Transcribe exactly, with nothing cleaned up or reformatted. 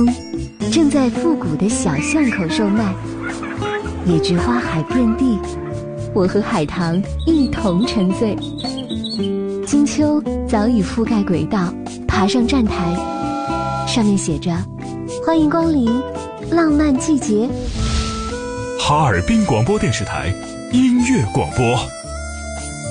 风正在复古的小巷口售卖，野菊花海遍地，我和海棠一同沉醉。金秋早已覆盖轨道，爬上站台，上面写着欢迎光临浪漫季节。 哈尔滨广播电视台音乐广播。